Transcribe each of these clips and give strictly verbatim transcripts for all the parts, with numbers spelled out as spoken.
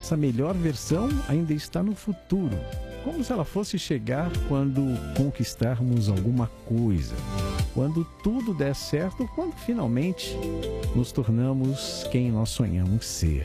nossa melhor versão ainda está no futuro, como se ela fosse chegar quando conquistarmos alguma coisa, quando tudo der certo, quando finalmente nos tornamos quem nós sonhamos ser.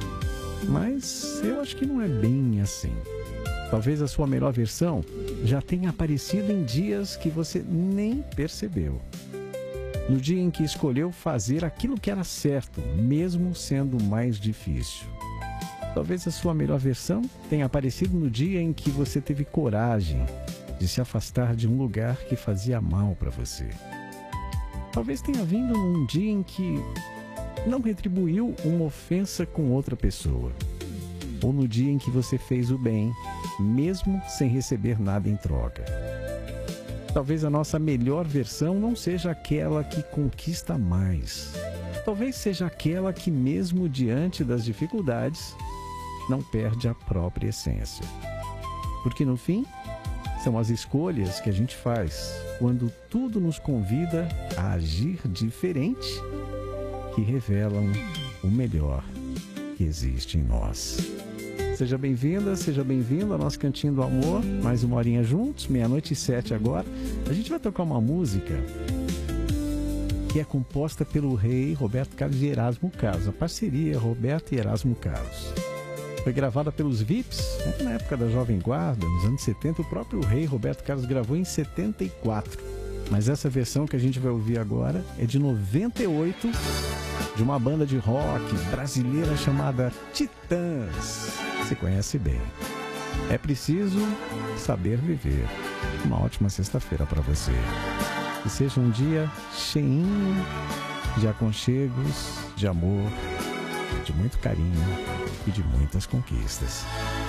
Mas eu acho que não é bem assim. Talvez a sua melhor versão já tenha aparecido em dias que você nem percebeu. No dia em que escolheu fazer aquilo que era certo, mesmo sendo mais difícil. Talvez a sua melhor versão tenha aparecido no dia em que você teve coragem de se afastar de um lugar que fazia mal para você. Talvez tenha vindo num dia em que não retribuiu uma ofensa com outra pessoa. Ou no dia em que você fez o bem, mesmo sem receber nada em troca. Talvez a nossa melhor versão não seja aquela que conquista mais. Talvez seja aquela que, mesmo diante das dificuldades, não perde a própria essência. Porque no fim, são as escolhas que a gente faz quando tudo nos convida a agir diferente que revelam o melhor que existe em nós. Seja bem-vinda, seja bem-vindo ao nosso Cantinho do Amor. Mais uma horinha juntos, meia-noite e sete agora. A gente vai tocar uma música que é composta pelo rei Roberto Carlos e Erasmo Carlos. A parceria Roberto e Erasmo Carlos. Foi gravada pelos V I Ps, né? Na época da Jovem Guarda, nos anos setenta. O próprio rei Roberto Carlos gravou em setenta e quatro. Mas essa versão que a gente vai ouvir agora é de noventa e oito, de uma banda de rock brasileira chamada Titãs. Você conhece bem. É preciso saber viver. Uma ótima sexta-feira para você. Que seja um dia cheinho de aconchegos, de amor, de muito carinho e de muitas conquistas.